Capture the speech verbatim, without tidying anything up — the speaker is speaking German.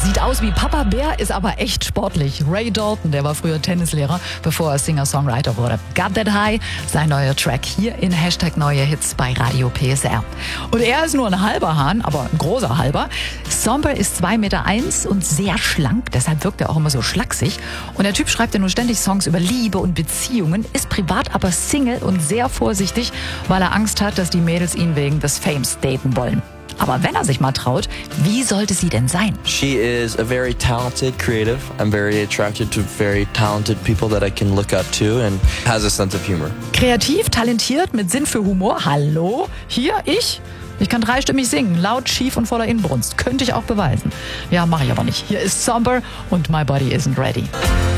Sieht aus wie Papa Bär, ist aber echt sportlich. Ray Dalton, der war früher Tennislehrer, bevor er Singer-Songwriter wurde. Got That High, sein neuer Track hier in Hashtag Neue Hits bei Radio P S R. Und er ist nur ein halber Hahn, aber ein großer halber. Somber ist zwei Meter eins und sehr schlank, deshalb wirkt er auch immer so schlaksig. Und der Typ schreibt ja nur ständig Songs über Liebe und Beziehungen, ist privat aber Single und sehr vorsichtig, weil er Angst hat, dass die Mädels ihn wegen des Fames daten wollen. Aber wenn er sich mal traut, wie sollte sie denn sein? She is a very talented creative. I'm very attracted to very talented people that I can look up to and has a sense of humor. Kreativ, talentiert, mit Sinn für Humor. Hallo? Hier, ich? Ich kann dreistimmig singen, laut, schief und voller Inbrunst. Könnte ich auch beweisen. Ja, mache ich aber nicht. Hier ist Somber und My Body Isn't Ready.